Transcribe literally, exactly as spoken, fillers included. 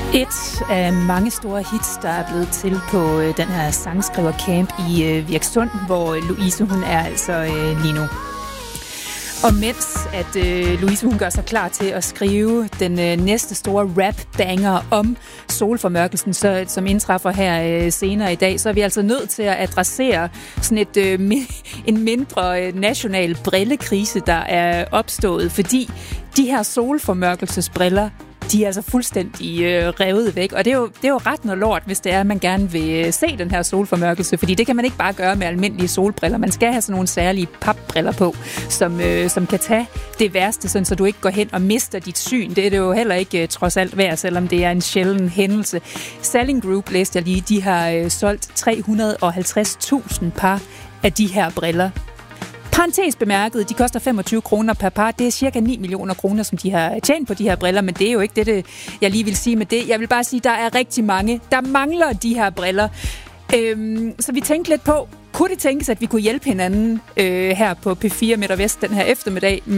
Et af mange store hits, der er blevet til på øh, den her sangskrivercamp i øh, Virksund, hvor Louise hun er altså øh, lige nu. Og mens at øh, Louise hun gør sig klar til at skrive den øh, næste store rap-banger om solformørkelsen, så, som indtræffer her øh, senere i dag, så er vi altså nødt til at adressere sådan et, øh, mi- en mindre øh, national brillekrise, der er opstået, fordi de her solformørkelsesbriller, de er altså fuldstændig øh, revet væk. Og det er, jo, det er jo ret noget lort, hvis det er, at man gerne vil øh, se den her solformørkelse, fordi det kan man ikke bare gøre med almindelige solbriller. Man skal have sådan nogle særlige papbriller på, som, øh, som kan tage det værste, sådan, så du ikke går hen og mister dit syn. Det er det jo heller ikke øh, trods alt værd, selvom det er en sjælden hændelse. Salling Group, læste jeg lige, de har øh, solgt tre hundrede og halvtreds tusind par af de her briller. Parentes bemærket, de koster femogtyve kroner per par. Det er cirka ni millioner kroner, som de har tjent på de her briller, men det er jo ikke det, det, jeg lige vil sige med det. Jeg vil bare sige, at der er rigtig mange, der mangler de her briller. Øhm, så vi tænkte lidt på, kunne det tænkes, at vi kunne hjælpe hinanden øh, her på P fire Midt og Vest den her eftermiddag